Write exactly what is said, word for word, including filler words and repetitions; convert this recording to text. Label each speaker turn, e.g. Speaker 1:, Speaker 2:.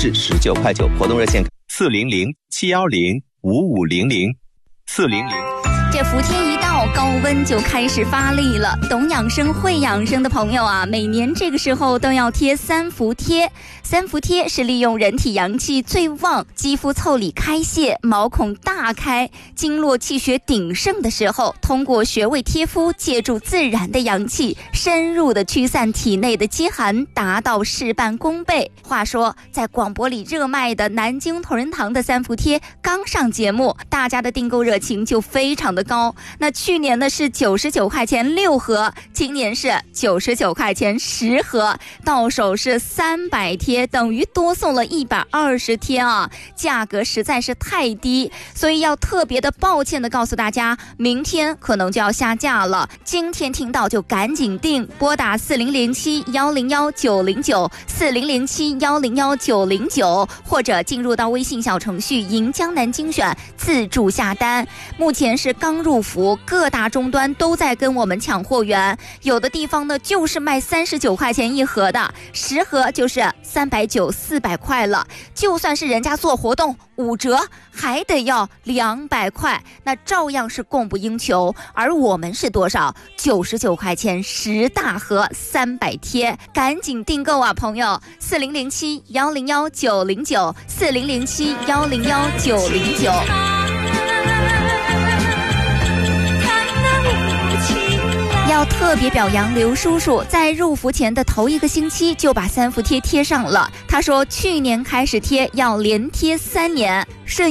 Speaker 1: 是十九块九，活动热线四零零七幺零五五零零四零零。
Speaker 2: 这伏天一到，高温就开始发力了。懂养生会养生的朋友啊，每年这个时候都要贴三伏贴。三伏贴是利用人体阳气最旺，肌肤腠理开泄，毛孔大开，经络气血鼎盛的时候，通过穴位贴敷，借助自然的阳气，深入的驱散体内的积寒，达到事半功倍。话说，在广播里热卖的南京同仁堂的三伏贴刚上节目，大家的订购热情就非常的高。那去年呢是九十九块钱六盒，今年是九十九块钱十盒，到手是三百贴，等于多送了一百二十贴啊！价格实在是太低，所以要特别的抱歉的告诉大家，明天可能就要下架了。今天听到就赶紧订，拨打四零零七幺零幺九零九四零零七幺零幺九零九，或者进入到微信小程序银江南精选自助下单。目前是刚入伏，各大终端都在跟我们抢货源，有的地方呢就是卖三十九块钱一盒的，十盒就是三百九四百块了。就算是人家做活动五折，还得要两百块，那照样是供不应求。而我们是多少？九十九块钱十大盒，三百贴，赶紧订购啊，朋友！四零零七幺零幺九零九四零零七幺零幺九零九。要特别表扬刘叔叔，在入伏前的头一个星期就把三伏贴贴上了。他说去年开始贴，要连贴三年。